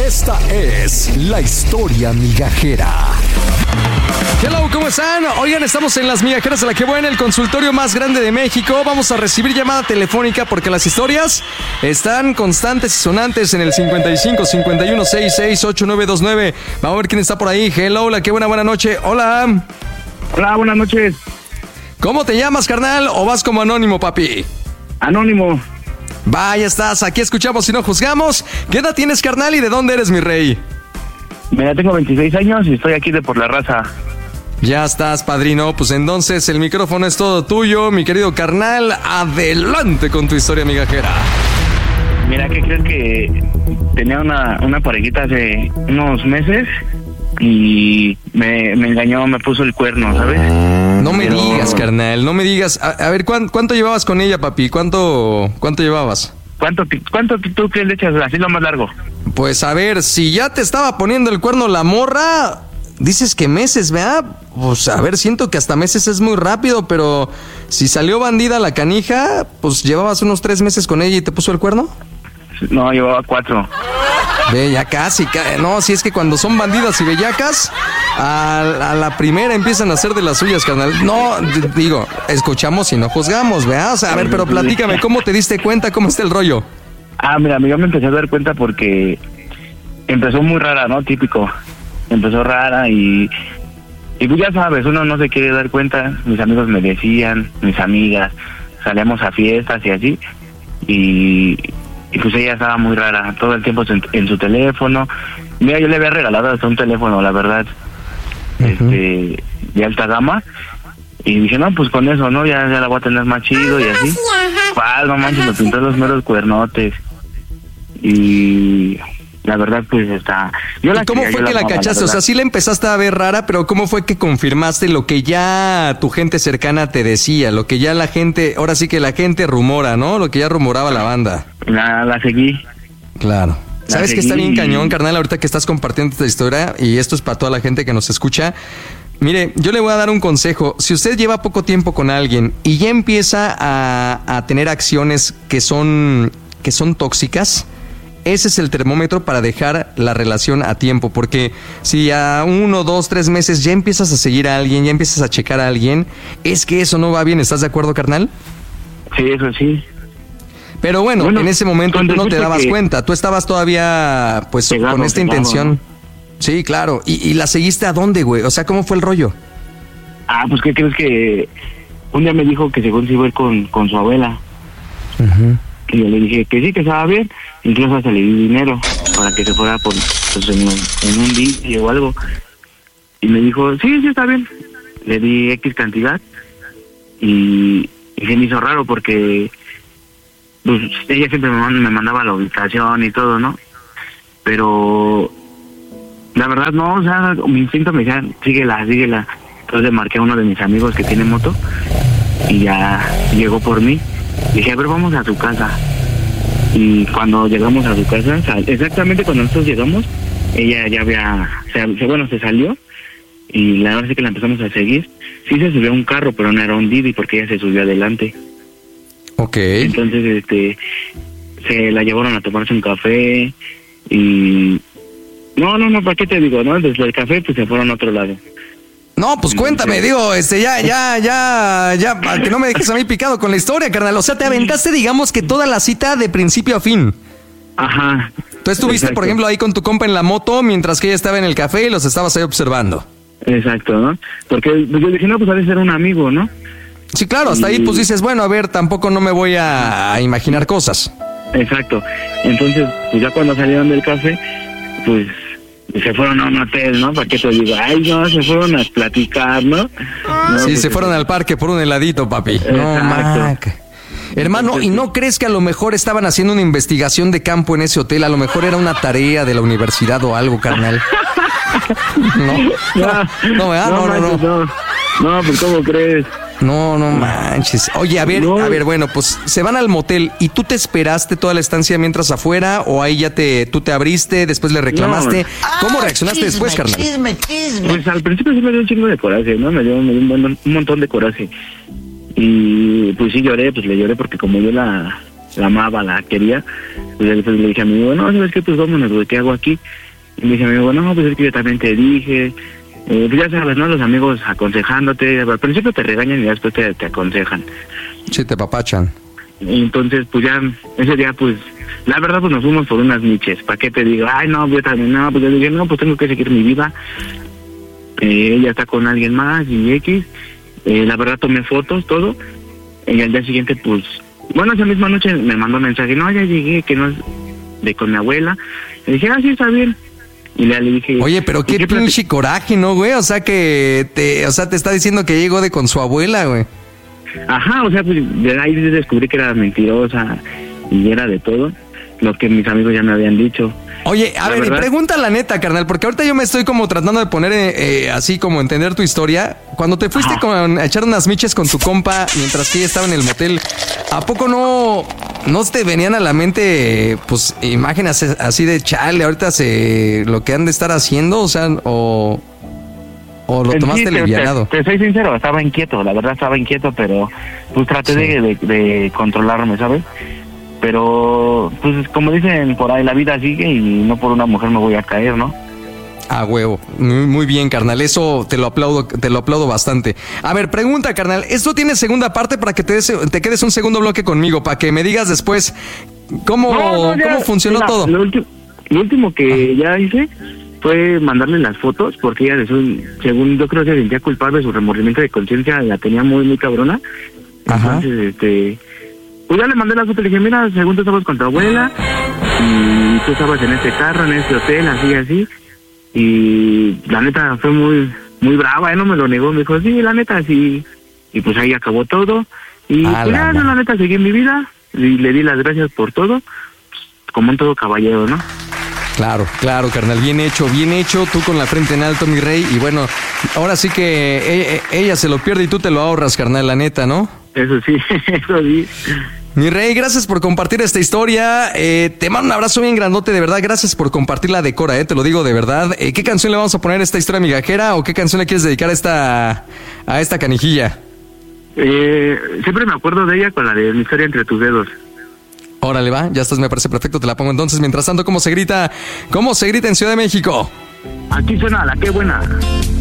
Esta es la historia migajera. Hello, ¿cómo están? Oigan, estamos en Las Migajeras de la Que Buena, el consultorio más grande de México. Vamos a recibir llamada telefónica porque las historias están constantes y sonantes en el 55 51 66 8929. Vamos a ver quién está por ahí. Hello, La Que Buena, buena noche. Hola. Hola, buenas noches. ¿Cómo te llamas, carnal? ¿O vas como anónimo, papi? Anónimo. Vaya, estás. Aquí escuchamos y no juzgamos. ¿Qué edad tienes, carnal, y de dónde eres, mi rey? Mira, tengo 26 años y estoy aquí de Por la Raza. Ya estás, padrino. Pues entonces el micrófono es todo tuyo, mi querido carnal. Adelante con tu historia migajera. Mira, ¿qué crees? Que tenía una parejita hace unos meses y me engañó, me puso el cuerno, ¿sabes? No me digas, carnal, no me digas. A ver, ¿cuánto llevabas con ella, papi? ¿Cuánto llevabas? ¿Cuánto tú crees le echas? Así lo más largo. Pues a ver, si ya te estaba poniendo el cuerno la morra, dices que meses, ¿verdad? Pues a ver, siento que hasta meses es muy rápido, pero si salió bandida la canija, pues llevabas unos 3 meses con ella y te puso el cuerno. No, llevaba 4. Ve, ya casi. No, si es que cuando son bandidas y bellacas, a la primera empiezan a hacer de las suyas, carnal. No, digo, escuchamos y no juzgamos, ¿verdad? O sea, a ver, pero platícame, ¿cómo te diste cuenta? ¿Cómo está el rollo? Mira, yo me empecé a dar cuenta porque empezó muy rara, ¿no? Típico. Empezó rara y pues ya sabes, uno no se quiere dar cuenta. Mis amigos me decían, mis amigas, salíamos a fiestas y así. Y pues ella estaba muy rara, todo el tiempo en su teléfono. Mira, yo le había regalado hasta un teléfono, la verdad, de alta gama. Y dije, no, pues con eso, ¿no? Ya la voy a tener más chido y así. No manches, me pintó los meros cuernotes. Y la verdad, pues está... ¿Cómo fue que la cachaste? O sea, sí la empezaste a ver rara, pero ¿cómo fue que confirmaste lo que ya tu gente cercana te decía? Lo que ya la gente, ahora sí que la gente rumora, ¿no? Lo que ya rumoraba la banda. La seguí. Claro. ¿Sabes qué está bien cañón, carnal? Ahorita que estás compartiendo esta historia, y esto es para toda la gente que nos escucha. Mire, yo le voy a dar un consejo. Si usted lleva poco tiempo con alguien y ya empieza a tener acciones que son tóxicas, ese es el termómetro para dejar la relación a tiempo, porque si a 1, 2, 3 meses ya empiezas a seguir a alguien, ya empiezas a checar a alguien, es que eso no va bien. ¿Estás de acuerdo, carnal? Sí, eso sí. Pero bueno, en ese momento tú no te dabas cuenta, tú estabas todavía pues con esta intención. ¿No? Sí, claro. ¿Y la seguiste a dónde, güey? O sea, ¿cómo fue el rollo? Pues ¿qué crees? Que un día me dijo que según se iba a ir con su abuela. Y yo le dije que sí, que estaba bien. Incluso hasta le di dinero para que se fuera pues, en un día o algo. Y me dijo, sí, está bien. Le di X cantidad. Y se me hizo raro porque pues ella siempre me mandaba la ubicación y todo, ¿no? Pero la verdad no, o sea, mi instinto me decía, síguela. Entonces le marqué a uno de mis amigos que tiene moto y ya llegó por mí. Dije, a ver, vamos a su casa. Y cuando llegamos a su casa, exactamente cuando nosotros llegamos, ella ya se salió y la verdad es que la empezamos a seguir. Sí se subió a un carro, pero no era un Didi porque ella se subió adelante. Ok. Entonces, se la llevaron a tomarse un café y... No, ¿para qué te digo, no? Desde el café, pues se fueron a otro lado. No, pues cuéntame, digo, ya, para que no me dejes a mí picado con la historia, carnal. O sea, te aventaste, digamos, que toda la cita de principio a fin. Ajá. Tú estuviste, por ejemplo, ahí con tu compa en la moto, mientras que ella estaba en el café y los estabas ahí observando. Exacto, ¿no? Porque yo dije, no, pues ha de ser un amigo, ¿no? Sí, claro, hasta ahí pues dices, bueno, a ver, tampoco no me voy a imaginar cosas. Exacto. Entonces, pues ya cuando salieron del café, pues... se fueron a un hotel, ¿no? ¿Para qué te digo? No, se fueron a platicar, ¿no? Sí, pues, se fueron al parque por un heladito, papi. Exacto. No, Mac. Hermano, ¿y no crees que a lo mejor estaban haciendo una investigación de campo en ese hotel? A lo mejor era una tarea de la universidad o algo, carnal. No, pues ¿cómo crees? No manches. Oye, a ver, bueno, pues se van al motel y tú te esperaste toda la estancia mientras afuera o ahí ya tú te abriste, después le reclamaste. ¿Cómo reaccionaste después, carnal? Chisme. Pues al principio sí me dio un chingo de coraje, ¿no? Me dio un montón de coraje. Y pues sí lloré, pues le lloré porque como yo la la amaba, la quería. Pues después le dije a mi amigo, no, ¿sabes qué? Pues vámonos, güey, ¿qué hago aquí? Y me dice a mi amigo, no, pues es que yo también te dije. Pues ya sabes, ¿no? Los amigos aconsejándote, al principio te regañan y después te aconsejan. Sí, te papachan. Y entonces, pues ya, ese día, pues, la verdad, pues nos fuimos por unas niches. ¿Para qué te digo? Ay, no, yo también, no, pues yo dije, no, pues tengo que seguir mi vida. Ella está con alguien más y X. La verdad, tomé fotos, todo. Y al día siguiente, pues, bueno, esa misma noche me mandó un mensaje, no, ya llegué, que no es de con mi abuela. Le dije, sí, está bien. Y le dije... Oye, pero qué pinche coraje, ¿no, güey? O sea, te está diciendo que llegó con su abuela, güey. Ajá, o sea, pues de ahí descubrí que era mentirosa y era de todo lo que mis amigos ya me habían dicho. Oye, a ver, pregunta la neta, carnal, porque ahorita yo me estoy como tratando de poner así como entender tu historia. Cuando te fuiste a echar unas miches con tu compa mientras que ella estaba en el motel, ¿a poco no te venían a la mente, pues, imágenes así de chale, ahorita lo que han de estar haciendo? O sea, o lo tomaste livianado. Te soy sincero, estaba inquieto, la verdad estaba inquieto, pero pues traté de controlarme, ¿sabes? Pero, pues, como dicen por ahí, la vida sigue y no por una mujer me voy a caer, ¿no? Ah, huevo. Muy bien, carnal. Eso te lo aplaudo bastante. A ver, pregunta, carnal. ¿Esto tiene segunda parte para que te quedes un segundo bloque conmigo? Para que me digas después cómo funcionó todo. Lo último que ya hice fue mandarle las fotos, porque ella, según yo creo, se sentía culpable, su remordimiento de conciencia la tenía muy, muy cabrona. Ajá. Entonces, pues ya le mandé las fotos, le dije, mira, según tú estabas con tu abuela, y tú estabas en este carro, en este hotel, así, y la neta fue muy, muy brava, no me lo negó, me dijo, sí, la neta, sí, y pues ahí acabó todo, y pues ya, la neta, seguí en mi vida, y le di las gracias por todo, como en todo caballero, ¿no? Claro, carnal, bien hecho, tú con la frente en alto, mi rey, y bueno, ahora sí que ella se lo pierde y tú te lo ahorras, carnal, la neta, ¿no? Eso sí, eso sí. Mi rey, gracias por compartir esta historia, te mando un abrazo bien grandote, de verdad, gracias por compartirla de Cora, te lo digo de verdad. ¿Qué canción le vamos a poner a esta historia migajera o qué canción le quieres dedicar a esta canijilla? Siempre me acuerdo de ella con la de Mi historia entre tus dedos. Órale, va, ya estás, me parece perfecto, te la pongo entonces. Mientras tanto, ¿cómo se grita en Ciudad de México? Aquí suena la qué buena.